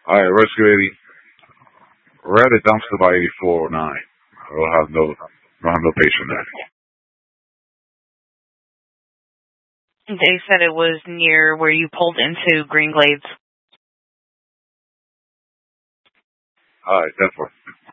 Hi, rescue 80. We're at a dumpster by 8409. We'll have no patient there. They said it was near where you pulled into Green Glades. All right, 10-4.